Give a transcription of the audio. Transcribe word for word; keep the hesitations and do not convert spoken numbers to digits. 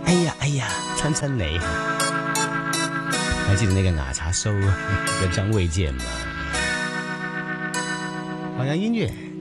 哎呀哎呀，親親你，還記得那個牙刷鬚跟張衛健嗎？好洋音樂。